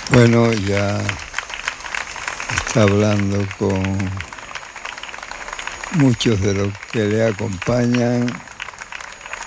Bueno, ya está hablando con muchos de los que le acompañan